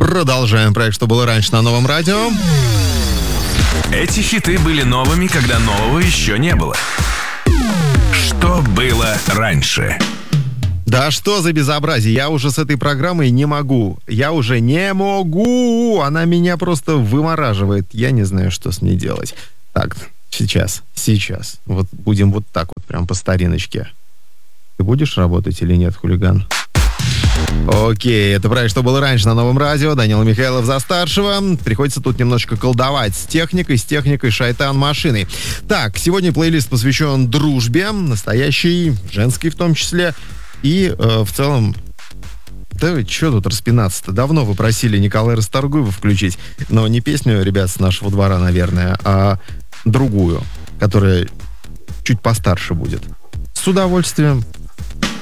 Продолжаем проект «Что было раньше» на Новом радио. Эти хиты были новыми, когда нового еще не было. Что было раньше? Да что за безобразие? Я уже с этой программой не могу. Я уже не могу. Она меня просто вымораживает. Я не знаю, что с ней делать. Так, сейчас. Вот будем вот так вот, прям по стариночке. Ты будешь работать или нет, хулиган? Окей, это проект «Что было раньше» на Новом радио. Данила Михайлов за старшего. Приходится тут немножечко колдовать с техникой шайтан-машиной. Так, сегодня плейлист посвящен дружбе, настоящей, женской в том числе. И в целом, да что тут распинаться-то? Давно вы просили Николая Расторгуева включить, но не песню ребят с нашего двора, наверное, а другую, которая чуть постарше будет. С удовольствием